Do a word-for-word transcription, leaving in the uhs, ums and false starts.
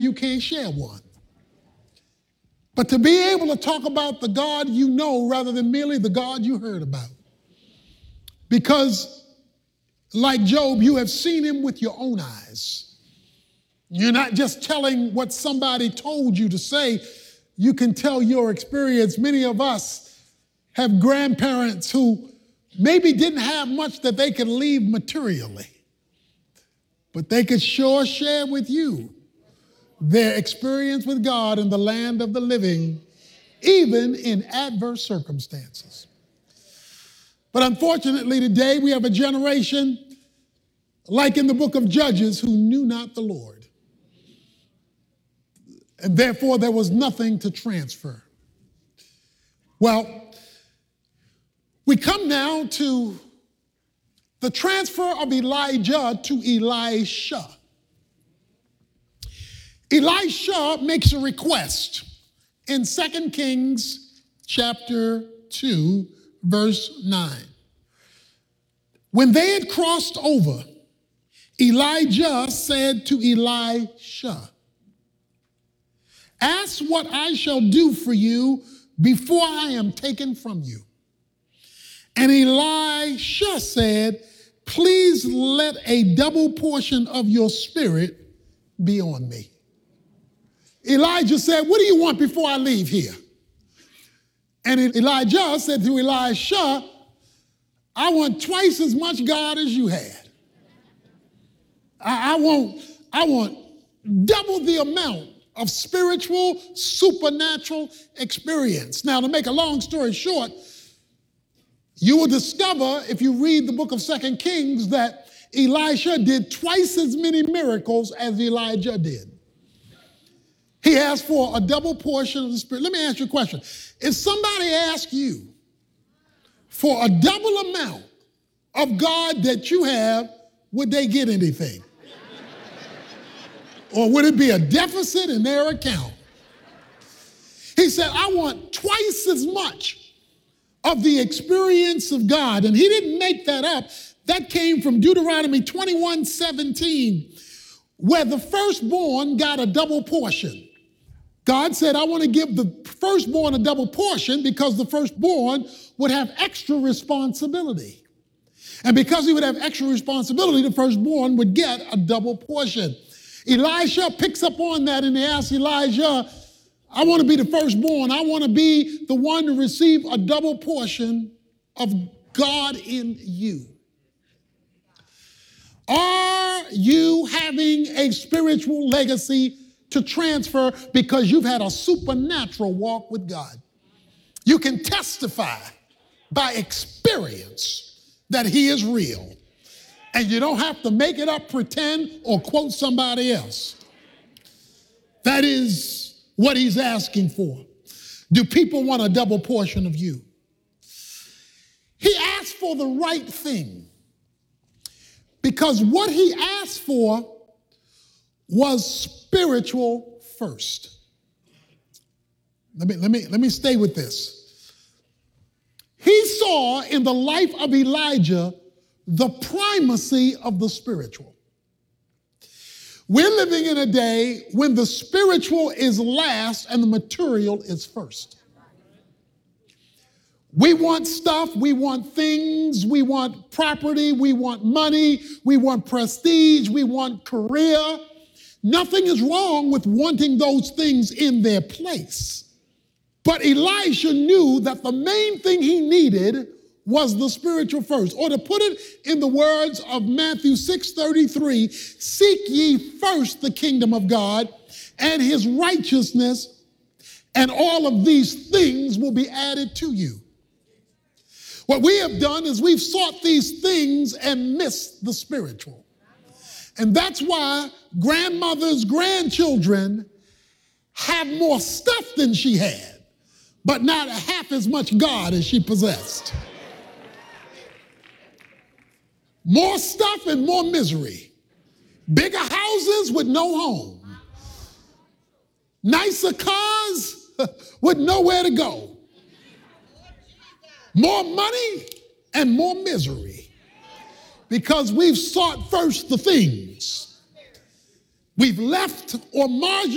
you can't share one. But to be able to talk about the God you know rather than merely the God you heard about. Because like Job, you have seen him with your own eyes. You're not just telling what somebody told you to say. You can tell your experience. Many of us have grandparents who maybe didn't have much that they could leave materially, but they could sure share with you their experience with God in the land of the living, even in adverse circumstances. But unfortunately, today we have a generation, like in the book of Judges, who knew not the Lord. And therefore, there was nothing to transfer. Well, we come now to the transfer of Elijah to Elisha. Elisha makes a request in Second Kings chapter two, verse nine. When they had crossed over, Elijah said to Elisha, "Ask what I shall do for you before I am taken from you." And Elisha said, "Please let a double portion of your spirit be on me." Elijah said, "What do you want before I leave here?" And Elijah said to Elisha, "I want twice as much God as you had. I, I want, I want double the amount of spiritual, supernatural experience." Now, to make a long story short, you will discover, if you read the book of Second Kings, that Elisha did twice as many miracles as Elijah did. He asked for a double portion of the Spirit. Let me ask you a question. If somebody asked you for a double amount of God that you have, would they get anything? Or would it be a deficit in their account? He said, "I want twice as much of the experience of God." And he didn't make that up. That came from Deuteronomy twenty-one seventeen, where the firstborn got a double portion. God said, "I want to give the firstborn a double portion because the firstborn would have extra responsibility. And because he would have extra responsibility, the firstborn would get a double portion." Elisha picks up on that and he asks Elijah, "I want to be the firstborn. I want to be the one to receive a double portion of God in you." Are you having a spiritual legacy to transfer because you've had a supernatural walk with God? You can testify by experience that he is real. And you don't have to make it up, pretend, or quote somebody else. That is what he's asking for. Do people want a double portion of you? He asked for the right thing, because what he asked for was spiritual first. Let me, let me, let me stay with this. He saw in the life of Elijah the primacy of the spiritual. We're living in a day when the spiritual is last and the material is first. We want stuff, we want things, we want property, we want money, we want prestige, we want career. Nothing is wrong with wanting those things in their place. But Elisha knew that the main thing he needed was the spiritual first. Or to put it in the words of Matthew six thirty-three, "Seek ye first the kingdom of God and his righteousness, and all of these things will be added to you." What we have done is we've sought these things and missed the spiritual. And that's why grandmother's grandchildren have more stuff than she had, but not half as much God as she possessed. More stuff and more misery. Bigger houses with no home. Nicer cars with nowhere to go. More money and more misery. Because we've sought first the things. We've left or marginalized